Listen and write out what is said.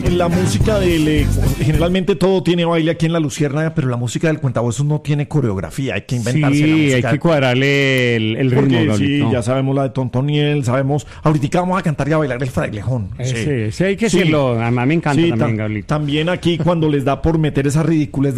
la música generalmente todo tiene baile aquí en La Luciérnaga, pero la música del Cuentavoces no tiene coreografía, hay que inventarse la música. Sí, hay que cuadrarle el ritmo. Porque, Gaulito. sí, ya sabemos la de Tontoniel, sabemos, ahorita vamos a cantar y a bailar el frailejón. Sí, hay que hacerlo, además me encanta también, Gaulito. También aquí cuando les da por meter esa ridiculez